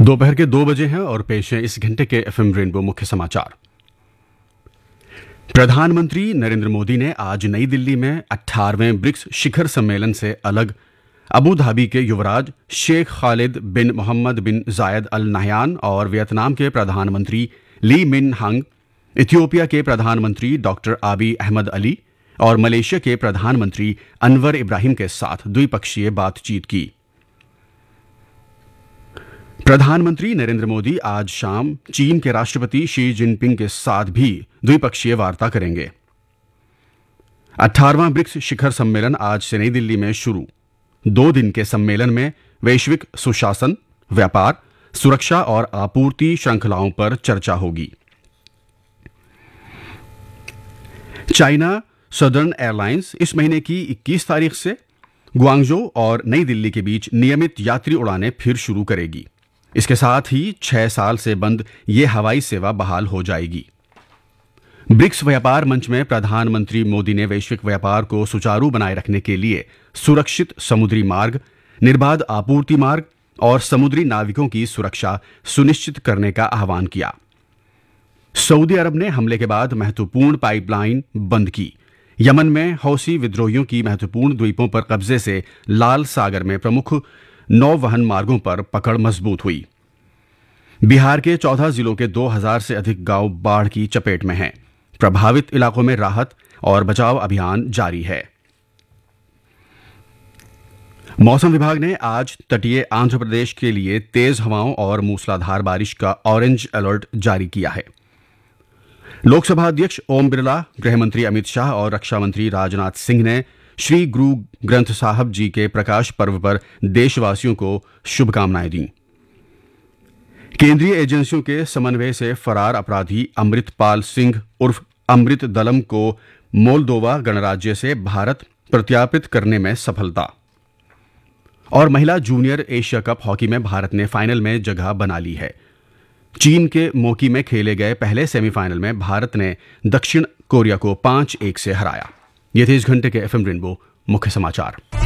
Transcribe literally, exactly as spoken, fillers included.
दोपहर के दो बजे हैं और पेश है इस घंटे के एफएम रेनबो मुख्य समाचार। प्रधानमंत्री नरेंद्र मोदी ने आज नई दिल्ली में अठारहवें ब्रिक्स शिखर सम्मेलन से अलग अबू धाबी के युवराज शेख खालिद बिन मोहम्मद बिन जायद अल नहयान और वियतनाम के प्रधानमंत्री ली मिन हंग, इथियोपिया के प्रधानमंत्री डॉक्टर आबी अहमद अली और मलेशिया के प्रधानमंत्री अनवर इब्राहिम के साथ द्विपक्षीय बातचीत की। प्रधानमंत्री नरेंद्र मोदी आज शाम चीन के राष्ट्रपति शी जिनपिंग के साथ भी द्विपक्षीय वार्ता करेंगे। अठारहवां ब्रिक्स शिखर सम्मेलन आज से नई दिल्ली में शुरू। दो दिन के सम्मेलन में वैश्विक सुशासन, व्यापार, सुरक्षा और आपूर्ति श्रृंखलाओं पर चर्चा होगी। चाइना सदर्न एयरलाइंस इस महीने की इक्कीस तारीख से ग्वांगझो और नई दिल्ली के बीच नियमित यात्री उड़ानें फिर शुरू करेगी। इसके साथ ही छह साल से बंद ये हवाई सेवा बहाल हो जाएगी। ब्रिक्स व्यापार मंच में प्रधानमंत्री मोदी ने वैश्विक व्यापार को सुचारू बनाए रखने के लिए सुरक्षित समुद्री मार्ग, निर्बाध आपूर्ति मार्ग और समुद्री नाविकों की सुरक्षा सुनिश्चित करने का आह्वान किया। सऊदी अरब ने हमले के बाद महत्वपूर्ण पाइपलाइन बंद की। यमन में हौसी विद्रोहियों की महत्वपूर्ण द्वीपों पर कब्जे से लाल सागर में प्रमुख नौवहन मार्गों पर पकड़ मजबूत हुई। बिहार के चौदह जिलों के दो हज़ार से अधिक गांव बाढ़ की चपेट में हैं। प्रभावित इलाकों में राहत और बचाव अभियान जारी है। मौसम विभाग ने आज तटीय आंध्र प्रदेश के लिए तेज हवाओं और मूसलाधार बारिश का ऑरेंज अलर्ट जारी किया है। लोकसभा अध्यक्ष ओम बिरला, गृह मंत्री अमित शाह और रक्षा मंत्री राजनाथ सिंह ने श्री गुरु ग्रंथ साहब जी के प्रकाश पर्व पर देशवासियों को शुभकामनाएं दी। केंद्रीय एजेंसियों के समन्वय से फरार अपराधी अमृतपाल सिंह उर्फ अमृत दलम को मोल्दोवा गणराज्य से भारत प्रत्यार्पित करने में सफलता। और महिला जूनियर एशिया कप हॉकी में भारत ने फाइनल में जगह बना ली है। चीन के मोकी में खेले गए पहले सेमीफाइनल में भारत ने दक्षिण कोरिया को पांच एक से हराया। ये थे इस घंटे के एफएम रेनबो मुख्य समाचार।